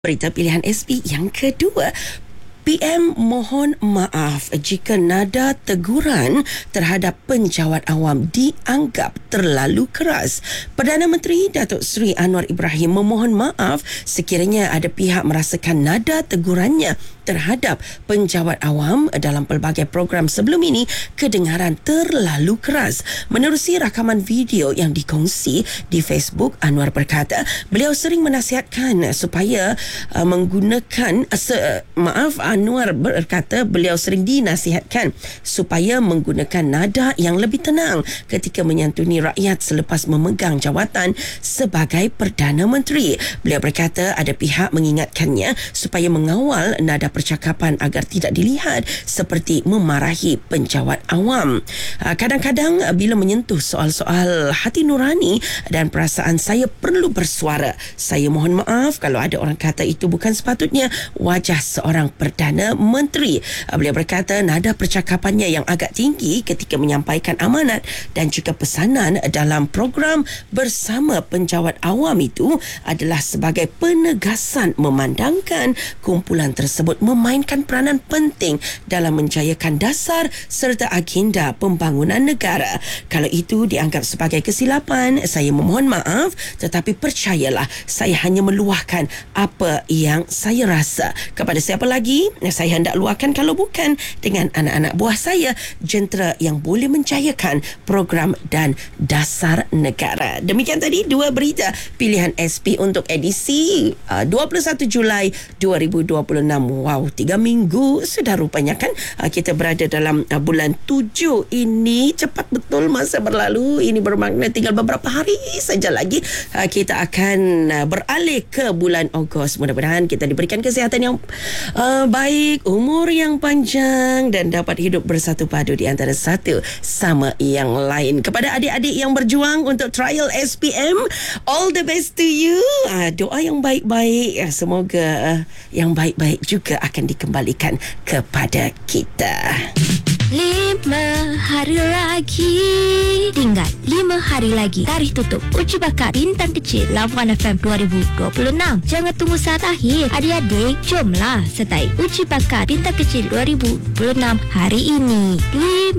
Berita pilihan SP yang kedua, PM mohon maaf jika nada teguran terhadap penjawat awam dianggap terlalu keras. Perdana Menteri Datuk Seri Anwar Ibrahim memohon maaf sekiranya ada pihak merasakan nada tegurannya terhadap penjawat awam dalam pelbagai program sebelum ini kedengaran terlalu keras. Menerusi rakaman video yang dikongsi di Facebook, Anwar berkata beliau sering menasihatkan supaya menggunakan Anwar berkata beliau sering dinasihatkan supaya menggunakan nada yang lebih tenang ketika menyantuni rakyat selepas memegang jawatan sebagai Perdana Menteri. Beliau berkata ada pihak mengingatkannya supaya mengawal nada percakapan agar tidak dilihat seperti memarahi penjawat awam. Kadang-kadang bila menyentuh soal-soal hati nurani dan perasaan saya perlu bersuara. Saya mohon maaf kalau ada orang kata itu bukan sepatutnya wajah seorang Perdana Menteri. Beliau berkata nada percakapannya yang agak tinggi ketika menyampaikan amanat dan juga pesanan dalam program bersama penjawat awam itu adalah sebagai penegasan memandangkan kumpulan tersebut memainkan peranan penting dalam menjayakan dasar serta agenda pembangunan negara. Kalau itu dianggap sebagai kesilapan, saya memohon maaf, tetapi percayalah saya hanya meluahkan apa yang saya rasa. Kepada siapa lagi saya hendak luahkan kalau bukan dengan anak-anak buah saya, jentera yang boleh menjayakan program dan dasar negara. Demikian tadi dua berita pilihan SP untuk edisi 21 Julai 2026. Wow, 3 minggu sudah rupanya kan kita berada dalam bulan 7 ini. Cepat betul masa berlalu. Ini bermakna tinggal beberapa hari saja lagi kita akan beralih ke bulan Ogos. Mudah-mudahan kita diberikan kesihatan yang baik, umur yang panjang dan dapat hidup bersatu padu di antara satu sama yang lain. Kepada adik-adik yang berjuang untuk trial SPM, all the best to you. Doa yang baik-baik, semoga yang baik-baik juga akan dikembalikan kepada kita. 5 hari lagi. Tinggal 5 hari lagi tarikh tutup uji bakat bintang kecil Labuan FM 2026. Jangan tunggu saat akhir. Adik-adik, jomlah sertai uji bakat bintang kecil 2026 hari ini.